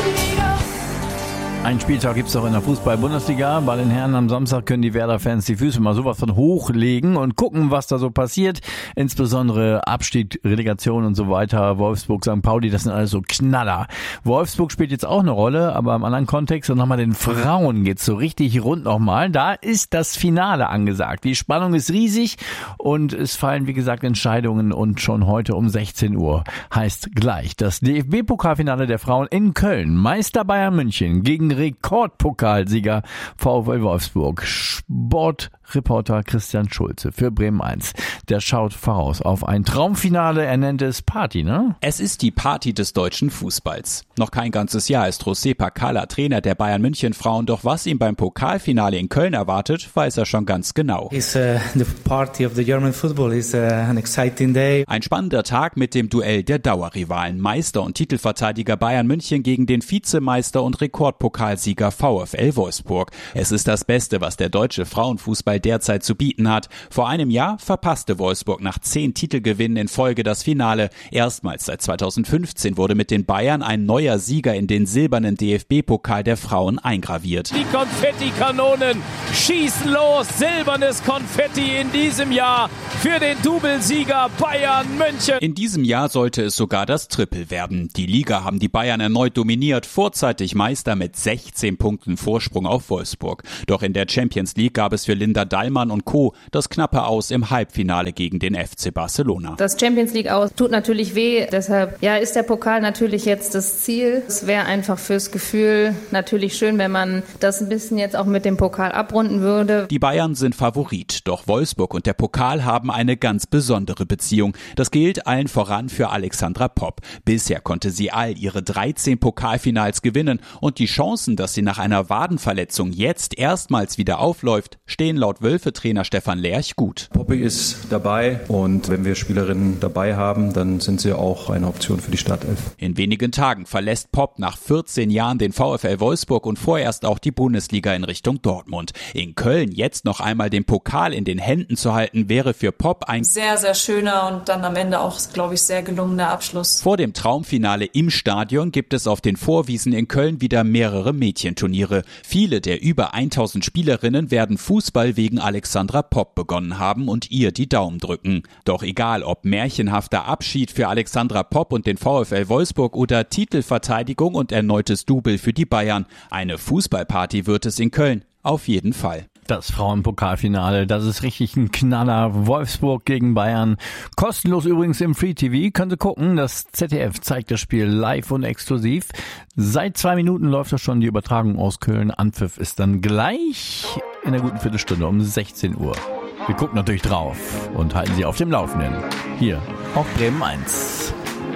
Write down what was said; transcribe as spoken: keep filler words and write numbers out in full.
Ein Spieltag gibt's doch in der Fußball-Bundesliga. Bei den Herren am Samstag können die Werder-Fans die Füße mal sowas von hochlegen und gucken, was da so passiert. Insbesondere Abstieg, Relegation und so weiter. Wolfsburg, Sankt Pauli, das sind alles so Knaller. Wolfsburg spielt jetzt auch eine Rolle, aber im anderen Kontext. Und nochmal den Frauen geht's so richtig rund nochmal. Da ist das Finale angesagt. Die Spannung ist riesig und es fallen, wie gesagt, Entscheidungen. Und schon heute um sechzehn Uhr heißt gleich das D F B-Pokalfinale der Frauen in Köln. Meister Bayern München gegen Rekordpokalsieger VfL Wolfsburg. Sportreporter Christian Schulze für Bremen eins. Der schaut voraus auf ein Traumfinale. Er nennt es Party, ne? Es ist die Party des deutschen Fußballs. Noch kein ganzes Jahr ist José Pacala Trainer der Bayern München Frauen. Doch was ihm beim Pokalfinale in Köln erwartet, weiß er schon ganz genau. It's, uh, the party of the German football is uh, an exciting day. Ein spannender Tag mit dem Duell der Dauerrivalen. Meister und Titelverteidiger Bayern München gegen den Vizemeister und Rekordpokalsieger VfL Wolfsburg. Es ist das Beste, was der deutsche Frauenfußball derzeit zu bieten hat. Vor einem Jahr verpasste Wolfsburg nach zehn Titelgewinnen in Folge das Finale. Erstmals seit zweitausendfünfzehn wurde mit den Bayern ein neuer Sieger in den silbernen D F B-Pokal der Frauen eingraviert. Die Konfettikanonen schießen los. Silbernes Konfetti in diesem Jahr für den Doublesieger Bayern München. In diesem Jahr sollte es sogar das Triple werden. Die Liga haben die Bayern erneut dominiert, vorzeitig Meister mit sechzehn Punkten Vorsprung auf Wolfsburg. Doch in der Champions League gab es für Linda Dallmann und Co. das knappe Aus im Halbfinale gegen den F C Barcelona. Das Champions League Aus tut natürlich weh, deshalb ja, ist der Pokal natürlich jetzt das Ziel. Es wäre einfach fürs Gefühl natürlich schön, wenn man das ein bisschen jetzt auch mit dem Pokal abrunden würde. Die Bayern sind Favorit, doch Wolfsburg und der Pokal haben eine ganz besondere Beziehung. Das gilt allen voran für Alexandra Popp. Bisher konnte sie all ihre dreizehn Pokalfinals gewinnen und die Chancen, dass sie nach einer Wadenverletzung jetzt erstmals wieder aufläuft, stehen laut Wölfe-Trainer Stefan Lerch gut. Poppy ist dabei und wenn wir Spielerinnen dabei haben, dann sind sie auch eine Option für die Startelf. In wenigen Tagen verlässt Popp nach vierzehn Jahren den VfL Wolfsburg und vorerst auch die Bundesliga in Richtung Dortmund. In Köln jetzt noch einmal den Pokal in den Händen zu halten, wäre für Popp ein sehr, sehr schöner und dann am Ende auch, glaube ich, sehr gelungener Abschluss. Vor dem Traumfinale im Stadion gibt es auf den Vorwiesen in Köln wieder mehrere Mädchenturniere. Viele der über tausend Spielerinnen werden Fußball wegen Alexandra Popp begonnen haben und ihr die Daumen drücken. Doch egal ob märchenhafter Abschied für Alexandra Popp und den VfL Wolfsburg oder Titelverteidigung und erneutes Double für die Bayern, eine Fußballparty wird es in Köln auf jeden Fall. Das Frauenpokalfinale, das ist richtig ein Knaller. Wolfsburg gegen Bayern. Kostenlos übrigens im Free T V. Könnt ihr gucken, das Z D F zeigt das Spiel live und exklusiv. Seit zwei Minuten läuft das schon, die Übertragung aus Köln. Anpfiff ist dann gleich in der guten Viertelstunde um sechzehn Uhr. Wir gucken natürlich drauf und halten Sie auf dem Laufenden. Hier auf Bremen eins.